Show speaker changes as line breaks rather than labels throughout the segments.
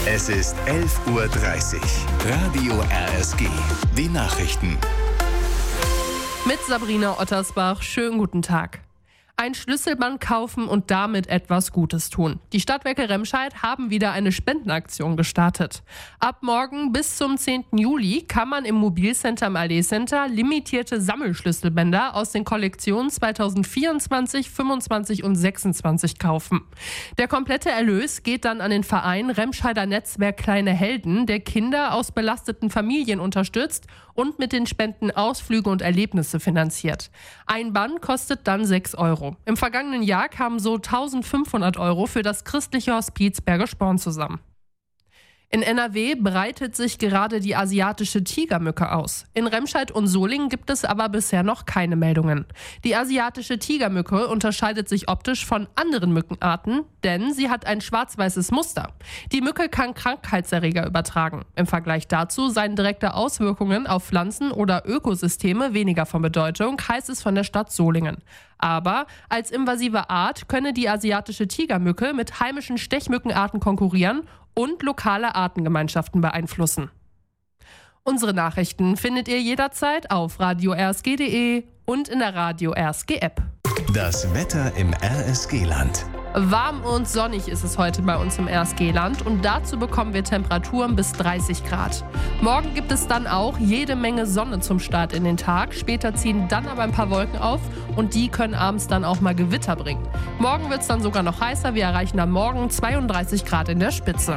Es ist 11:30 Uhr. Radio RSG. Die Nachrichten.
Mit Sabrina Ottersbach. Schönen guten Tag. Ein Schlüsselband kaufen und damit etwas Gutes tun. Die Stadtwerke Remscheid haben wieder eine Spendenaktion gestartet. Ab morgen bis zum 10. Juli kann man im Mobilcenter im Allee-Center limitierte Sammelschlüsselbänder aus den Kollektionen 2024, 25 und 26 kaufen. Der komplette Erlös geht dann an den Verein Remscheider Netzwerk Kleine Helden, der Kinder aus belasteten Familien unterstützt und mit den Spenden Ausflüge und Erlebnisse finanziert. Ein Band kostet dann 6 Euro. Im vergangenen Jahr kamen so 1.500 Euro für das christliche Hospiz Bergisch Born zusammen. In NRW breitet sich gerade die asiatische Tigermücke aus. In Remscheid und Solingen gibt es aber bisher noch keine Meldungen. Die asiatische Tigermücke unterscheidet sich optisch von anderen Mückenarten, denn sie hat ein schwarz-weißes Muster. Die Mücke kann Krankheitserreger übertragen. Im Vergleich dazu seien direkte Auswirkungen auf Pflanzen oder Ökosysteme weniger von Bedeutung, heißt es von der Stadt Solingen. Aber als invasive Art könne die asiatische Tigermücke mit heimischen Stechmückenarten konkurrieren und lokale Artengemeinschaften beeinflussen. Unsere Nachrichten findet ihr jederzeit auf radio-rsg.de und in der Radio RSG App.
Das Wetter im RSG-Land.
Warm und sonnig ist es heute bei uns im RSG-Land und dazu bekommen wir Temperaturen bis 30 Grad. Morgen gibt es dann auch jede Menge Sonne zum Start in den Tag. Später ziehen dann aber ein paar Wolken auf und die können abends dann auch mal Gewitter bringen. Morgen wird es dann sogar noch heißer. Wir erreichen am Morgen 32 Grad in der Spitze.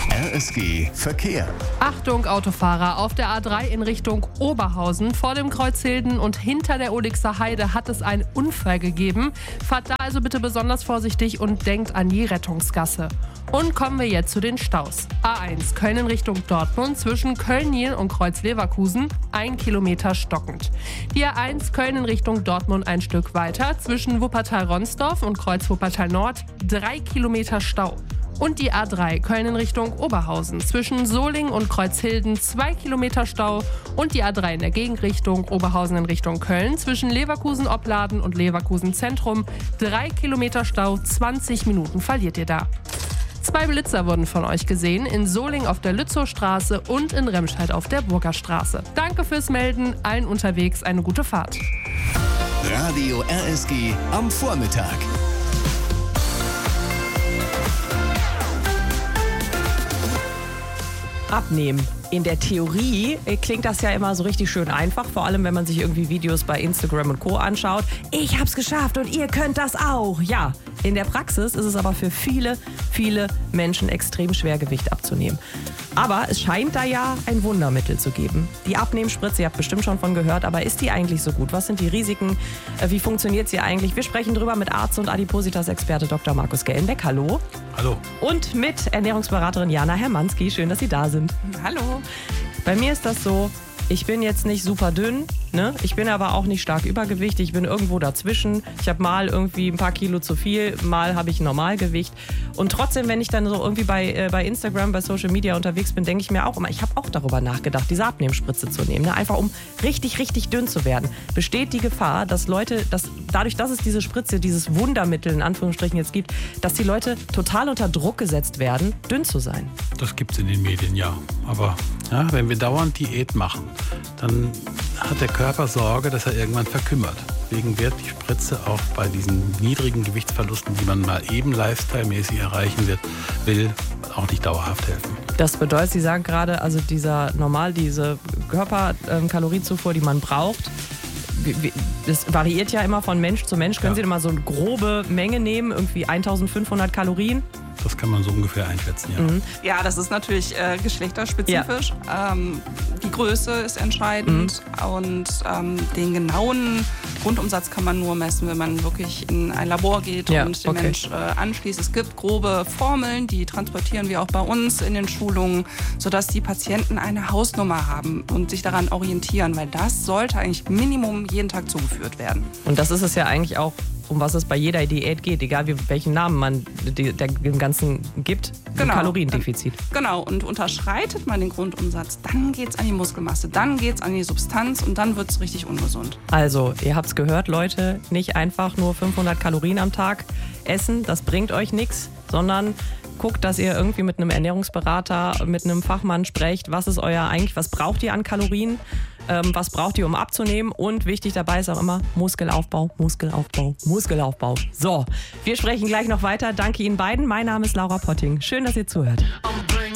RSG Verkehr.
Achtung Autofahrer, auf der A3 in Richtung Oberhausen vor dem Kreuz Hilden und hinter der Ulixer Heide hat es einen Unfall gegeben. Fahrt da also bitte besonders vorsichtig und denkt an die Rettungsgasse. Und kommen wir jetzt zu den Staus. A1 Köln in Richtung Dortmund zwischen Köln-Nil und Kreuz Leverkusen 1 Kilometer stockend. Die A1 Köln in Richtung Dortmund ein Stück weiter zwischen Wuppertal-Ronsdorf und Kreuz Wuppertal-Nord 3 Kilometer Stau. Und die A3 Köln in Richtung Oberhausen zwischen Solingen und Kreuzhilden 2 Kilometer Stau und die A3 in der Gegenrichtung Oberhausen in Richtung Köln zwischen Leverkusen-Opladen und Leverkusen-Zentrum 3 Kilometer Stau, 20 Minuten verliert ihr da. 2 Blitzer wurden von euch gesehen, in Solingen auf der Lützowstraße und in Remscheid auf der Burgerstraße. Danke fürs Melden, allen unterwegs eine gute Fahrt.
Radio RSG am Vormittag.
Abnehmen. In der Theorie klingt das ja immer so richtig schön einfach, vor allem wenn man sich irgendwie Videos bei Instagram und Co. anschaut. Ich hab's geschafft und ihr könnt das auch. Ja, in der Praxis ist es aber für viele, viele Menschen extrem schwer, Gewicht abzunehmen. Aber es scheint da ja ein Wundermittel zu geben. Die Abnehmspritze, ihr habt bestimmt schon von gehört, aber ist die eigentlich so gut? Was sind die Risiken? Wie funktioniert sie eigentlich? Wir sprechen drüber mit Arzt und Adipositas-Experte Dr. Markus Gellenbeck. Hallo.
Hallo.
Und mit Ernährungsberaterin Jana Hermanski. Schön, dass Sie da sind.
Hallo.
Bei mir ist das so, ich bin jetzt nicht super dünn, ne? Ich bin aber auch nicht stark Übergewicht, ich bin irgendwo dazwischen. Ich habe mal irgendwie ein paar Kilo zu viel, mal habe ich ein Normalgewicht. Und trotzdem, wenn ich dann so irgendwie bei Instagram, bei Social Media unterwegs bin, denke ich mir auch immer, ich habe auch darüber nachgedacht, diese Abnehmspritze zu nehmen. Ne? Einfach um richtig, richtig dünn zu werden. Besteht die Gefahr, dass Leute, dadurch, dass es diese Spritze, dieses Wundermittel in Anführungsstrichen jetzt gibt, dass die Leute total unter Druck gesetzt werden, dünn zu sein?
Das gibt es in den Medien, ja. Aber ja, wenn wir dauernd Diät machen, dann hat der Körper Sorge, dass er irgendwann verkümmert. Deswegen wird die Spritze auch bei diesen niedrigen Gewichtsverlusten, die man mal eben lifestyle-mäßig erreichen will, auch nicht dauerhaft helfen.
Das bedeutet, Sie sagen gerade, also diese Körperkalorienzufuhr, die man braucht, das variiert ja immer von Mensch zu Mensch. Können Sie denn mal so eine grobe Menge nehmen, irgendwie 1500 Kalorien?
Das kann man so ungefähr einschätzen, ja.
Mhm.
Ja, das ist natürlich geschlechterspezifisch. Ja. Die Größe ist entscheidend und den genauen Grundumsatz kann man nur messen, wenn man wirklich in ein Labor geht und den Mensch anschließt. Es gibt grobe Formeln, die transportieren wir auch bei uns in den Schulungen, sodass die Patienten eine Hausnummer haben und sich daran orientieren, weil das sollte eigentlich Minimum jeden Tag zugeführt werden.
Und das ist es ja eigentlich auch, um was es bei jeder Diät geht, egal welchen Namen man dem Ganzen gibt, ein Kaloriendefizit.
Genau, und unterschreitet man den Grundumsatz, dann geht es an die Muskelmasse, dann geht es an die Substanz und dann wird es richtig ungesund.
Also, ihr habt es gehört, Leute, nicht einfach nur 500 Kalorien am Tag essen, das bringt euch nichts. sondern guckt, dass ihr irgendwie mit einem Ernährungsberater, mit einem Fachmann sprecht, was braucht ihr an Kalorien, was braucht ihr, um abzunehmen, und wichtig dabei ist auch immer Muskelaufbau, Muskelaufbau, Muskelaufbau. So, wir sprechen gleich noch weiter. Danke Ihnen beiden. Mein Name ist Laura Potting. Schön, dass ihr zuhört.